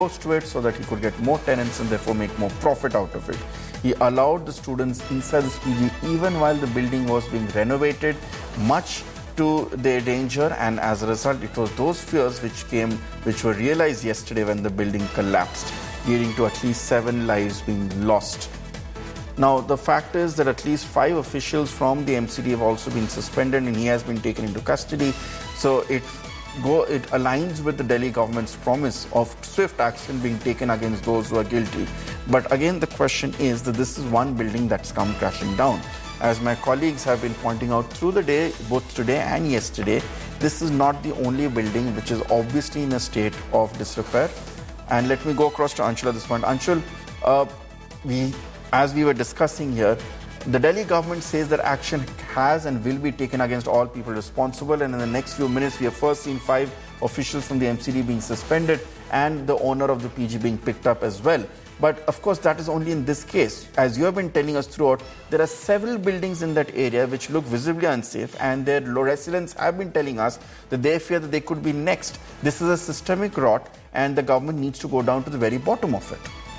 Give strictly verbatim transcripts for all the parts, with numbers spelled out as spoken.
close to it so that he could get more tenants and therefore make more profit out of it. He allowed the students inside this P G even while the building was being renovated, much to their danger, and as a result it was those fears which came, which were realized yesterday when the building collapsed, leading to at least seven lives being lost. Now, the fact is that at least five officials from the M C D have also been suspended and he has been taken into custody. So it go it aligns with the Delhi government's promise of swift action being taken against those who are guilty. But again, the question is that this is one building that's come crashing down. As my colleagues have been pointing out through the day, both today and yesterday, this is not the only building which is obviously in a state of disrepair. And let me go across to Anshul at this point. Anshul, uh, we, as we were discussing here, the Delhi government says that action has and will be taken against all people responsible. And in the next few minutes, we have first seen five officials from the M C D being suspended and the owner of the P G being picked up as well. But of course, that is only in this case. As you have been telling us throughout, there are several buildings in that area which look visibly unsafe, and their residents have been telling us that they fear that they could be next. This is a systemic rot, and the government needs to go down to the very bottom of it.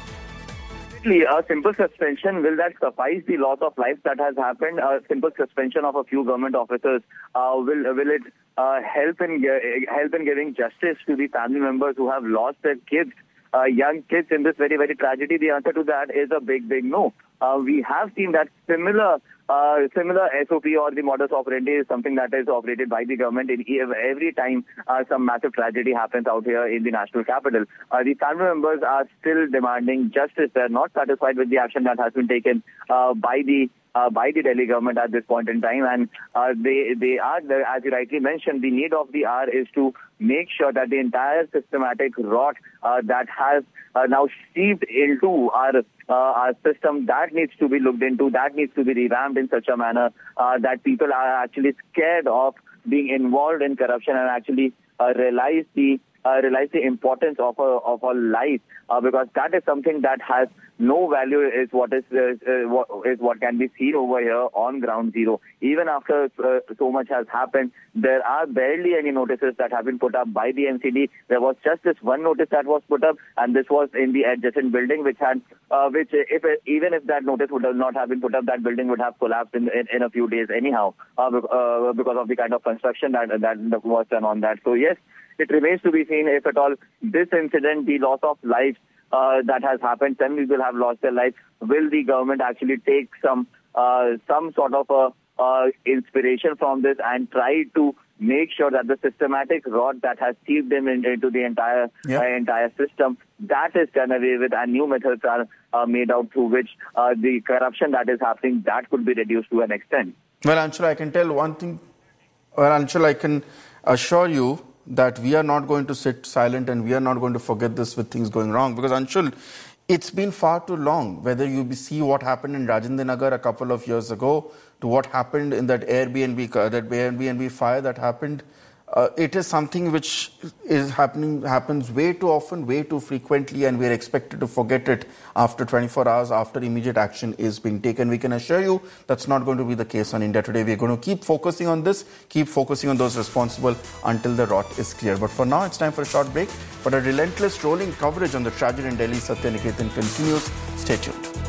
A simple suspension, will that suffice the loss of life that has happened? A simple suspension of a few government officers, uh, will will it uh, help in help in giving justice to the family members who have lost their kids, uh, young kids in this very, very tragedy? The answer to that is a big, big no. Uh, we have seen that similar uh, similar S O P or the modus operandi is something that is operated by the government in every time uh, some massive tragedy happens out here in the national capital. Uh, the family members are still demanding justice. They are not satisfied with the action that has been taken uh, by the Uh, by the Delhi government at this point in time, and uh, they they are, as you rightly mentioned, the need of the hour is to make sure that the entire systematic rot uh, that has uh, now seeped into our uh, our system, that needs to be looked into, that needs to be revamped in such a manner uh, that people are actually scared of being involved in corruption and actually uh, realize the uh, realize the importance of a of a life, uh, because that is something that has no value, is what is uh, uh, what is what can be seen over here on ground zero. Even after uh, so much has happened, there are barely any notices that have been put up by the M C D. There was just this one notice that was put up, and this was in the adjacent building, which had uh, which if even if that notice would not have been put up, that building would have collapsed in in, in a few days anyhow, uh, uh, because of the kind of construction that that was done on that. So yes, it remains to be seen if at all this incident, the loss of lives uh, that has happened, ten people have lost their lives. Will the government actually take some uh, some sort of a uh, inspiration from this and try to make sure that the systematic rot that has seeped them into the entire yeah. uh, entire system, that is done away with, and new methods are uh, made out through which uh, the corruption that is happening, that could be reduced to an extent. Well, Anshul, I can tell one thing. Well, Anshul, I can assure you that we are not going to sit silent and we are not going to forget this with things going wrong. Because, Anshul, it's been far too long. Whether you see what happened in Rajendra Nagar a couple of years ago to what happened in that Airbnb, that Airbnb fire that happened, uh, it is something which is happening, happens way too often, way too frequently, and we are expected to forget it after twenty-four hours, after immediate action is being taken. We can assure you that's not going to be the case on India Today. We are going to keep focusing on this, keep focusing on those responsible until the rot is clear. But for now, it's time for a short break. But a relentless rolling coverage on the tragedy in Delhi Satya Niketan continues. Stay tuned.